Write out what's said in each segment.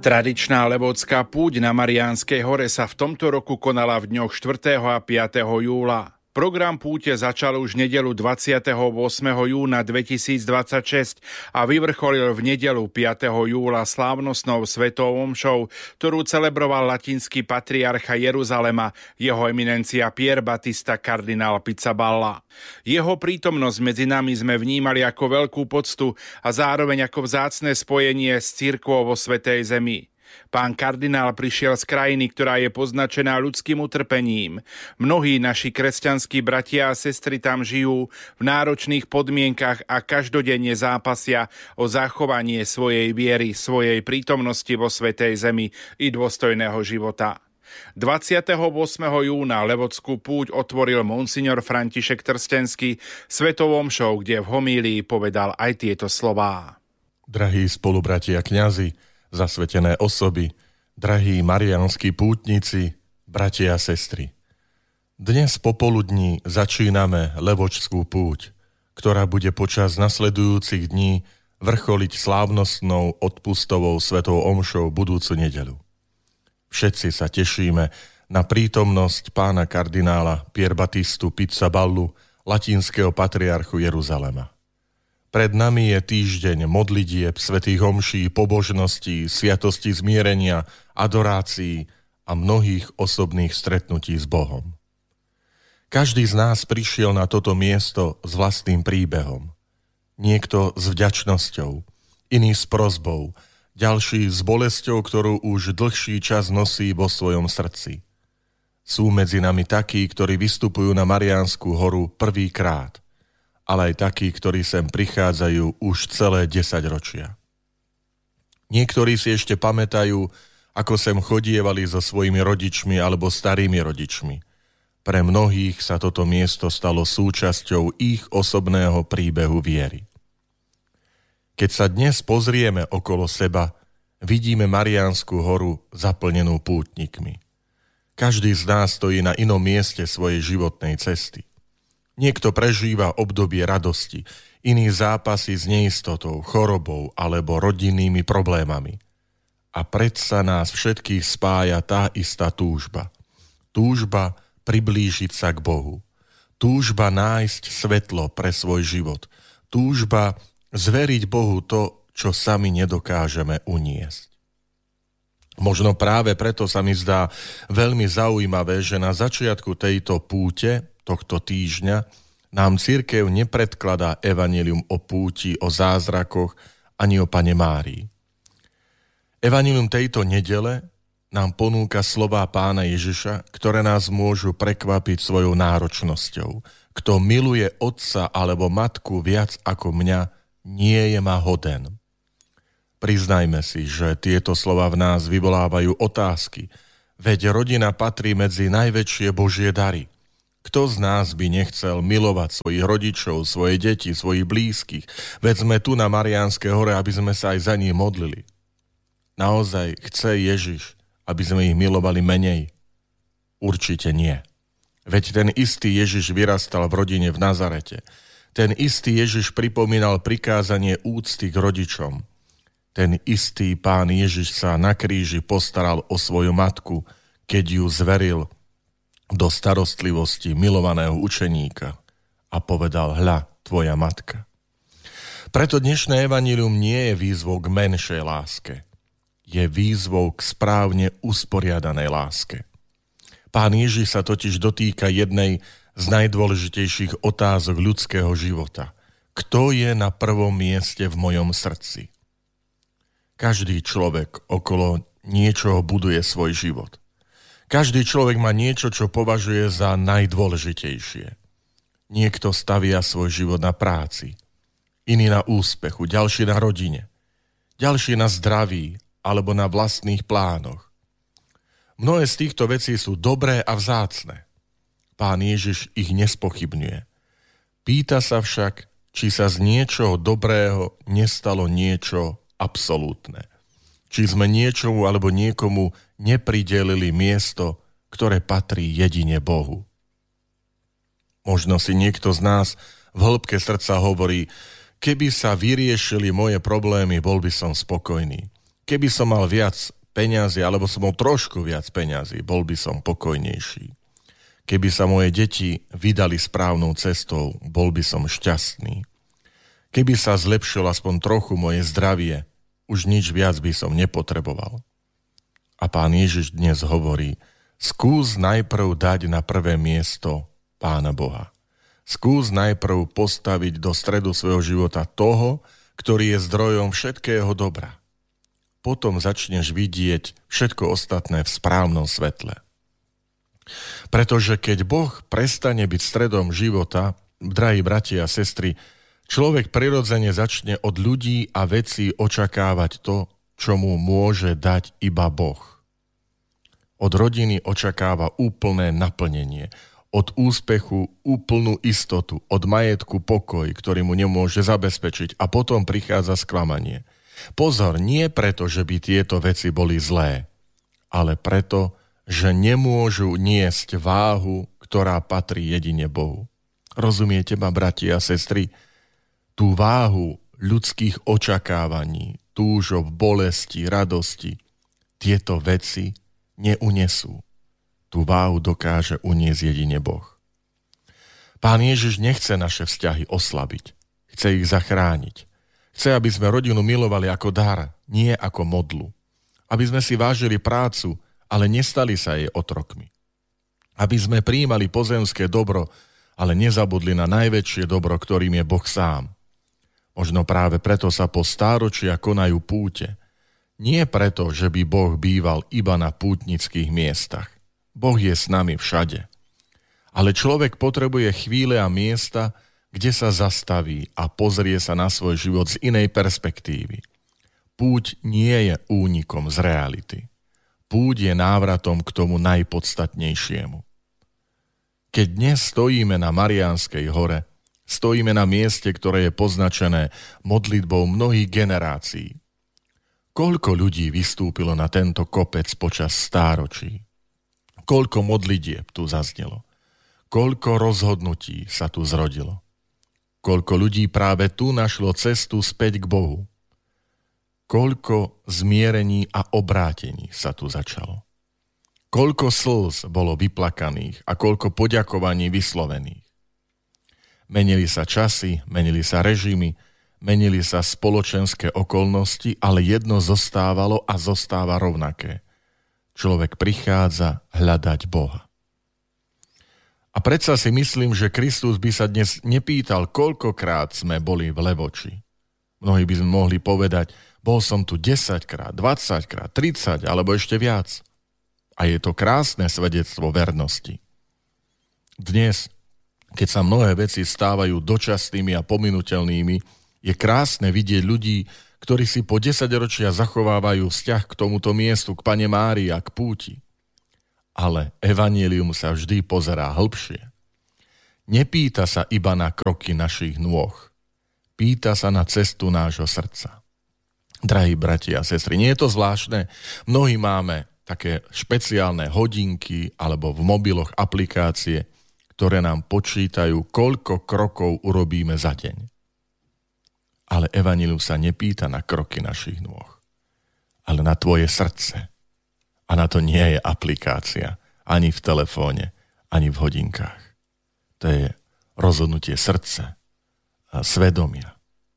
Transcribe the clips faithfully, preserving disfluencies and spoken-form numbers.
Tradičná levodská púť na Mariánskej hore sa v tomto roku konala v dňoch štvrtého a piateho júla. Program púte začal už nedeľu dvadsiateho ôsmeho júna dvetisícdvadsaťšesť a vyvrcholil v nedeľu piateho júla slávnostnou svetou omšou, ktorú celebroval latinský patriarcha Jeruzalema, jeho eminencia Pier Battista kardinál Pizzaballa. Jeho prítomnosť medzi nami sme vnímali ako veľkú poctu a zároveň ako vzácne spojenie s cirkvou vo Svätej Zemi. Pán kardinál prišiel z krajiny, ktorá je poznačená ľudským utrpením. Mnohí naši kresťanskí bratia a sestry tam žijú v náročných podmienkach a každodenne zápasia o zachovanie svojej viery, svojej prítomnosti vo Svätej Zemi i dôstojného života. dvadsiateho ôsmeho júna levodskú púť otvoril monsignor František Trstenský svetou omšou, kde v homílii povedal aj tieto slová. Drahí spolubratia kňazi, zasvetené osoby, drahí mariánski pútnici, bratia a sestry. Dnes popoludní začíname levočskú púť, ktorá bude počas nasledujúcich dní vrcholiť slávnostnou odpustovou svetou omšou budúcu nedeľu. Všetci sa tešíme na prítomnosť pána kardinála Pier Battistu Pizzaballu, latinského patriarchu Jeruzalema. Pred nami je týždeň modlitieb, svätých omší, pobožností, sviatosti zmierenia, adorácií a mnohých osobných stretnutí s Bohom. Každý z nás prišiel na toto miesto s vlastným príbehom. Niekto s vďačnosťou, iný s prosbou, ďalší s bolesťou, ktorú už dlhší čas nosí vo svojom srdci. Sú medzi nami takí, ktorí vystupujú na Mariánsku horu prvýkrát, ale aj takí, ktorí sem prichádzajú už celé desaťročia. Niektorí si ešte pamätajú, ako sem chodievali so svojimi rodičmi alebo starými rodičmi. Pre mnohých sa toto miesto stalo súčasťou ich osobného príbehu viery. Keď sa dnes pozrieme okolo seba, vidíme Mariánsku horu zaplnenú pútnikmi. Každý z nás stojí na inom mieste svojej životnej cesty. Niekto prežíva obdobie radosti, iný zápasy s neistotou, chorobou alebo rodinnými problémami. A predsa nás všetkých spája tá istá túžba. Túžba priblížiť sa k Bohu. Túžba nájsť svetlo pre svoj život. Túžba zveriť Bohu to, čo sami nedokážeme uniesť. Možno práve preto sa mi zdá veľmi zaujímavé, že na začiatku tejto púte tohto týždňa nám cirkev nepredkladá evanjelium o púti, o zázrakoch ani o Pane Márii. Evanjelium tejto nedele nám ponúka slová Pána Ježiša, ktoré nás môžu prekvapiť svojou náročnosťou. Kto miluje otca alebo matku viac ako mňa, nie je ma hoden. Priznajme si, že tieto slová v nás vyvolávajú otázky, veď rodina patrí medzi najväčšie Božie dary. Kto z nás by nechcel milovať svojich rodičov, svoje deti, svojich blízkych? Veď sme tu na Mariánskej hore, aby sme sa aj za nich modlili. Naozaj chce Ježiš, aby sme ich milovali menej? Určite nie. Veď ten istý Ježiš vyrastal v rodine v Nazarete. Ten istý Ježiš pripomínal prikázanie úcty k rodičom. Ten istý Pán Ježiš sa na kríži postaral o svoju matku, keď ju zveril do starostlivosti milovaného učeníka a povedal: hľa, tvoja matka. Preto dnešné evanjelium nie je výzvou k menšej láske. Je výzvou k správne usporiadanej láske. Pán Ježiš sa totiž dotýka jednej z najdôležitejších otázok ľudského života. Kto je na prvom mieste v mojom srdci? Každý človek okolo niečoho buduje svoj život. Každý človek má niečo, čo považuje za najdôležitejšie. Niekto stavia svoj život na práci, iný na úspechu, ďalší na rodine, ďalší na zdraví alebo na vlastných plánoch. Mnohé z týchto vecí sú dobré a vzácne. Pán Ježiš ich nespochybňuje. Pýta sa však, či sa z niečoho dobrého nestalo niečo absolútne. Či sme niečomu alebo niekomu nepridelili miesto, ktoré patrí jedine Bohu. Možno si niekto z nás v hĺbke srdca hovorí: keby sa vyriešili moje problémy, bol by som spokojný. Keby som mal viac peňazí, alebo som mal trošku viac peňazí, bol by som pokojnejší. Keby sa moje deti vydali správnou cestou, bol by som šťastný. Keby sa zlepšilo aspoň trochu moje zdravie, už nič viac by som nepotreboval. A Pán Ježiš dnes hovorí, skús najprv dať na prvé miesto Pána Boha. Skús najprv postaviť do stredu svojho života toho, ktorý je zdrojom všetkého dobra. Potom začneš vidieť všetko ostatné v správnom svetle. Pretože keď Boh prestane byť stredom života, drahí bratia a sestry, človek prirodzene začne od ľudí a vecí očakávať to, čo mu môže dať iba Boh. Od rodiny očakáva úplné naplnenie, od úspechu úplnú istotu, od majetku pokoj, ktorý mu nemôže zabezpečiť, a potom prichádza sklamanie. Pozor, nie preto, že by tieto veci boli zlé, ale preto, že nemôžu niesť váhu, ktorá patrí jedine Bohu. Rozumiete ma, bratia a sestry? Tú váhu ľudských očakávaní, túžob, bolesti, radosti, tieto veci neunesú. Tú váhu dokáže uniesť jedine Boh. Pán Ježiš nechce naše vzťahy oslabiť. Chce ich zachrániť. Chce, aby sme rodinu milovali ako dar, nie ako modlu. Aby sme si vážili prácu, ale nestali sa jej otrokmi. Aby sme prijímali pozemské dobro, ale nezabudli na najväčšie dobro, ktorým je Boh sám. Možno práve preto sa po stáročia konajú púte. Nie preto, že by Boh býval iba na pútnických miestach. Boh je s nami všade. Ale človek potrebuje chvíle a miesta, kde sa zastaví a pozrie sa na svoj život z inej perspektívy. Púť nie je únikom z reality. Púť je návratom k tomu najpodstatnejšiemu. Keď dnes stojíme na Mariánskej hore, stojíme na mieste, ktoré je poznačené modlitbou mnohých generácií. Koľko ľudí vystúpilo na tento kopec počas stáročí? Koľko modlitieb tu zaznelo? Koľko rozhodnutí sa tu zrodilo? Koľko ľudí práve tu našlo cestu späť k Bohu? Koľko zmierení a obrátení sa tu začalo? Koľko slz bolo vyplakaných a koľko poďakovaní vyslovených? Menili sa časy, menili sa režimy, menili sa spoločenské okolnosti, ale jedno zostávalo a zostáva rovnaké. Človek prichádza hľadať Boha. A predsa si myslím, že Kristus by sa dnes nepýtal, koľkokrát sme boli v Levoči. Mnohí by sme mohli povedať, bol som tu desaťkrát, dvadsaťkrát, tridsať alebo ešte viac. A je to krásne svedectvo vernosti. Dnes, keď sa mnohé veci stávajú dočasnými a pominuteľnými, je krásne vidieť ľudí, ktorí si po desaťročia zachovávajú vzťah k tomuto miestu, k Panne Márii a k púti. Ale evanjelium sa vždy pozerá hlbšie. Nepýta sa iba na kroky našich nôh. Pýta sa na cestu nášho srdca. Drahí bratia a sestry, nie je to zvláštne? Mnohí máme také špeciálne hodinky alebo v mobiloch aplikácie, ktoré nám počítajú, koľko krokov urobíme za deň. Ale evanjelium sa nepýta na kroky našich nôh, ale na tvoje srdce. A na to nie je aplikácia, ani v telefóne, ani v hodinkách. To je rozhodnutie srdca a svedomia.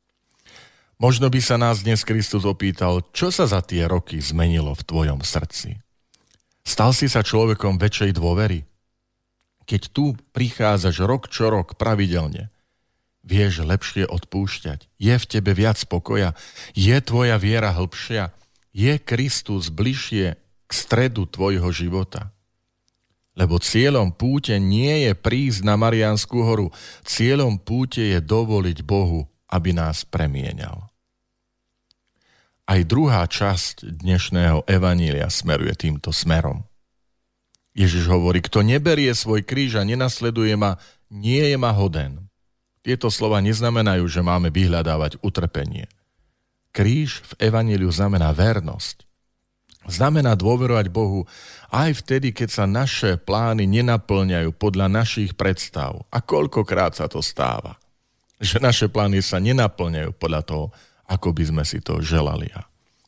Možno by sa nás dnes Kristus opýtal, čo sa za tie roky zmenilo v tvojom srdci. Stal si sa človekom väčšej dôvery? Keď tu prichádzaš rok čo rok pravidelne, vieš lepšie odpúšťať, je v tebe viac pokoja, je tvoja viera hlbšia, je Kristus bližšie k stredu tvojho života. Lebo cieľom púte nie je prísť na Mariánsku horu, cieľom púte je dovoliť Bohu, aby nás premieňal. Aj druhá časť dnešného evanília smeruje týmto smerom. Ježiš hovorí, kto neberie svoj kríž a nenasleduje ma, nie je ma hoden. Tieto slova neznamenajú, že máme vyhľadávať utrpenie. Kríž v evaníliu znamená vernosť. Znamená dôverovať Bohu aj vtedy, keď sa naše plány nenaplňajú podľa našich predstav. A koľkokrát sa to stáva, že naše plány sa nenaplňajú podľa toho, ako by sme si to želali.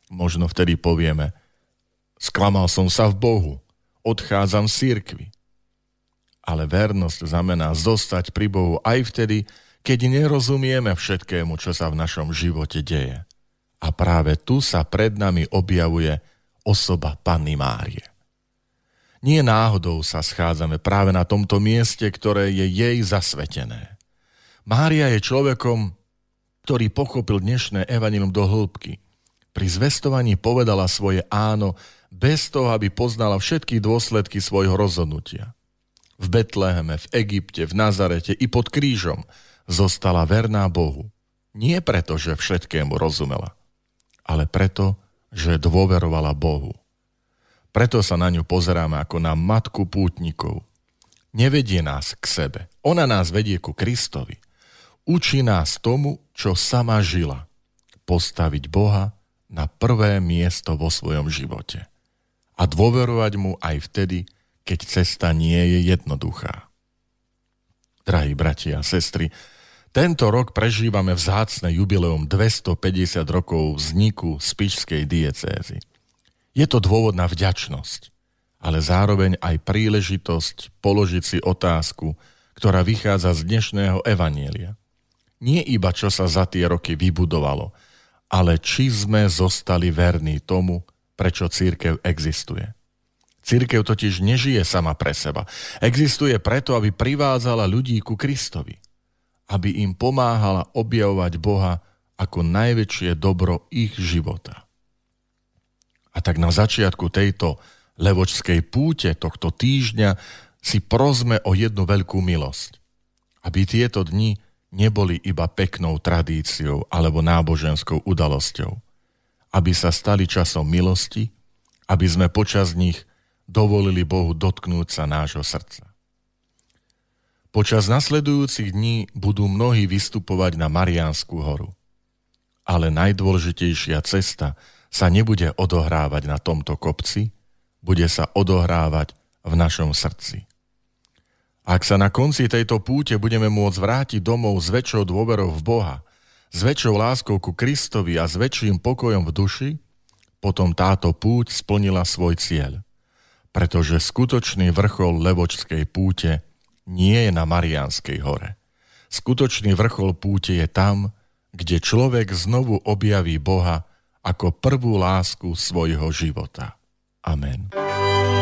Možno vtedy povieme, sklamal som sa v Bohu, odchádzam z cirkvi. Ale vernosť znamená zostať pri Bohu aj vtedy, keď nerozumieme všetkému, čo sa v našom živote deje. A práve tu sa pred nami objavuje osoba Panny Márie. Nie náhodou sa schádzame práve na tomto mieste, ktoré je jej zasvetené. Mária je človekom, ktorý pochopil dnešné evanjelium do hĺbky. Pri zvestovaní povedala svoje áno bez toho, aby poznala všetky dôsledky svojho rozhodnutia. V Betleheme, v Egypte, v Nazarete i pod krížom zostala verná Bohu. Nie preto, že všetkému rozumela, ale preto, že dôverovala Bohu. Preto sa na ňu pozeráme ako na matku pútnikov. Nevedie nás k sebe. Ona nás vedie ku Kristovi. Učí nás tomu, čo sama žila. Postaviť Boha na prvé miesto vo svojom živote. A dôverovať mu aj vtedy, keď cesta nie je jednoduchá. Drahí bratia a sestry, tento rok prežívame vzácne jubileum dvestopäťdesiat rokov vzniku spišskej diecézy. Je to dôvod na vďačnosť, ale zároveň aj príležitosť položiť si otázku, ktorá vychádza z dnešného evanjelia. Nie iba čo sa za tie roky vybudovalo, ale či sme zostali verní tomu, prečo cirkev existuje. Cirkev totiž nežije sama pre seba. Existuje preto, aby privádzala ľudí ku Kristovi. Aby im pomáhala objavovať Boha ako najväčšie dobro ich života. A tak na začiatku tejto levočskej púte tohto týždňa si prosme o jednu veľkú milosť. Aby tieto dni neboli iba peknou tradíciou alebo náboženskou udalosťou. Aby sa stali časom milosti, aby sme počas nich dovolili Bohu dotknúť sa nášho srdca. Počas nasledujúcich dní budú mnohí vystupovať na Mariánsku horu. Ale najdôležitejšia cesta sa nebude odohrávať na tomto kopci, bude sa odohrávať v našom srdci. Ak sa na konci tejto púte budeme môcť vrátiť domov s väčšou dôverou v Boha, s väčšou láskou ku Kristovi a s väčším pokojom v duši, potom táto púť splnila svoj cieľ. Pretože skutočný vrchol levočskej púte nie je na Mariánskej hore. Skutočný vrchol púte je tam, kde človek znovu objaví Boha ako prvú lásku svojho života. Amen.